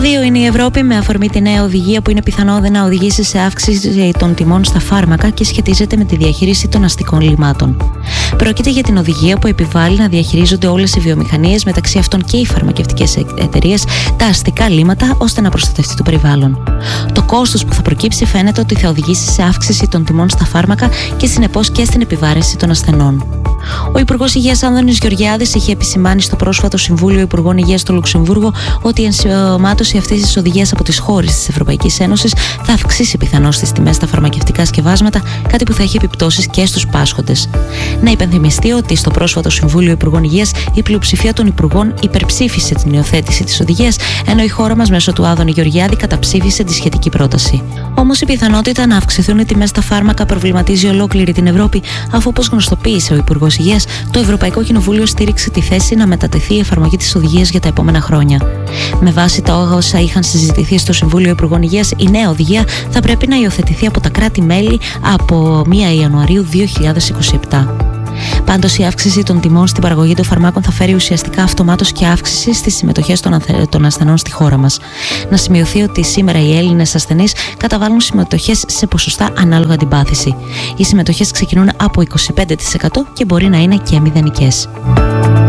2 είναι η Ευρώπη, με αφορμή τη νέα οδηγία που είναι πιθανό να οδηγήσει σε αύξηση των τιμών στα φάρμακα και σχετίζεται με τη διαχείριση των αστικών λιμάτων. Πρόκειται για την οδηγία που επιβάλλει να διαχειρίζονται όλες οι βιομηχανίες, μεταξύ αυτών και οι φαρμακευτικές εταιρείες, τα αστικά λίματα ώστε να προστατευτεί το περιβάλλον. Το κόστος που θα προκύψει φαίνεται ότι θα οδηγήσει σε αύξηση των τιμών στα φάρμακα και συνεπώς και στην επιβάρυνση των ασθενών. Ο Υπουργός Υγείας Άδωνης Γεωργιάδης είχε επισημάνει στο πρόσφατο Συμβούλιο Υπουργών Υγείας στο Λουξεμβούργο ότι η ενσωμάτωση αυτής της οδηγίας από τις χώρες της Ευρωπαϊκής Ένωσης θα αυξήσει πιθανώς τις τιμές στα φαρμακευτικά σκευάσματα, κάτι που θα έχει επιπτώσεις και στους πάσχοντες. Να υπενθυμιστεί ότι στο πρόσφατο Συμβούλιο Υπουργών Υγείας η πλειοψηφία των υπουργών υπερψήφισε την υιοθέτηση της οδηγίας, ενώ η χώρα μας μέσω του Άδωνη Γεωργιάδη καταψήφισε τη σχετική πρόταση. Όμως η πιθανότητα να αυξηθούν οι τιμές στα φάρμακα προβληματίζει ολόκληρη την Ευρώπη, αφού, όπως γνωστοποίησε ο Υπουργός Υγείας, το Ευρωπαϊκό Κοινοβούλιο στήριξε τη θέση να μετατεθεί η εφαρμογή της οδηγίας για τα επόμενα χρόνια. Με βάση τα όσα είχαν συζητηθεί στο Συμβούλιο Υπουργών Υγείας, η νέα οδηγία θα πρέπει να υιοθετηθεί από τα κράτη-μέλη από 1 Ιανουαρίου 2027. Πάντως, η αύξηση των τιμών στην παραγωγή των φαρμάκων θα φέρει ουσιαστικά αυτομάτως και αύξηση στις συμμετοχές των ασθενών στη χώρα μας. Να σημειωθεί ότι σήμερα οι Έλληνες ασθενείς καταβάλουν συμμετοχές σε ποσοστά ανάλογα την πάθηση. Οι συμμετοχές ξεκινούν από 25% και μπορεί να είναι και μηδενικές.